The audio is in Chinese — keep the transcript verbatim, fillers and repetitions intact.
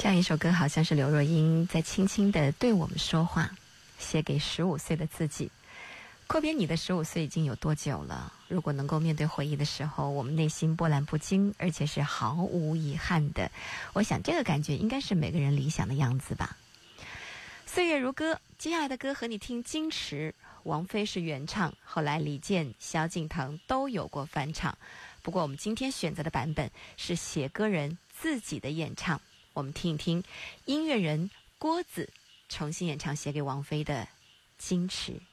这样一首歌好像是刘若英在轻轻地对我们说话，写给十五岁的自己。阔别你的十五岁已经有多久了？如果能够面对回忆的时候，我们内心波澜不惊，而且是毫无遗憾的，我想这个感觉应该是每个人理想的样子吧。岁月如歌，接下来的歌和你听矜持，王菲是原唱，后来李健、萧敬腾都有过翻唱，不过我们今天选择的版本是写歌人自己的演唱。我们听一听音乐人郭子重新演唱写给王菲的矜持。